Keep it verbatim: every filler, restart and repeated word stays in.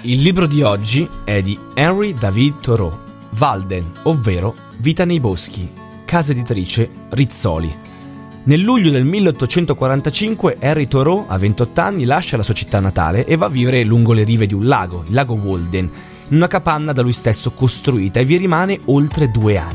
Il libro di oggi è di Henry David Thoreau, Walden, ovvero Vita nei boschi, casa editrice Rizzoli. Nel luglio del milleottocentoquarantacinque Henry Thoreau, a ventotto anni, lascia la sua città natale e va a vivere lungo le rive di un lago, il lago Walden, in una capanna da lui stesso costruita, e vi rimane oltre due anni.